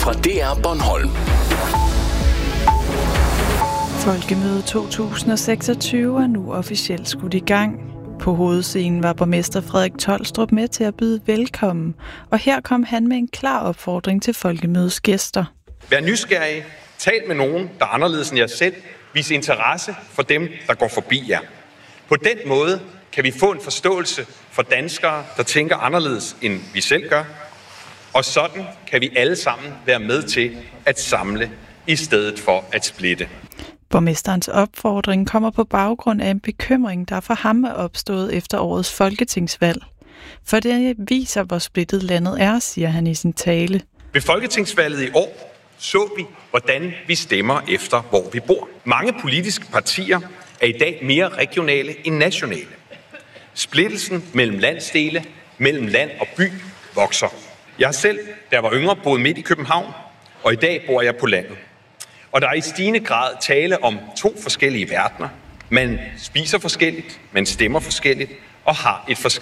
fra DR Bornholm. Folkemødet 2026 er nu officielt skudt i gang. På hovedscenen var borgmester Frederik Tolstrup med til at byde velkommen, og her kom han med en klar opfordring til folkemødets gæster. Vær nysgerrige, tal med nogen, der er anderledes end jer selv, vis interesse for dem, der går forbi jer. På den måde kan vi få en forståelse for danskere, der tænker anderledes end vi selv gør, og sådan kan vi alle sammen være med til at samle i stedet for at splitte. Borgmesterens opfordring kommer på baggrund af en bekymring, der for ham er opstået efter årets folketingsvalg. For det viser, hvor splittet landet er, siger han i sin tale. Ved folketingsvalget i år så vi, hvordan vi stemmer efter, hvor vi bor. Mange politiske partier er i dag mere regionale end nationale. Splittelsen mellem landsdele, mellem land og by vokser. Jeg har selv, da jeg var yngre, boet midt i København, og i dag bor jeg på landet. Og der er i stigende grad tale om to forskellige verdener. Man spiser forskelligt, man stemmer forskelligt og har et forskelligt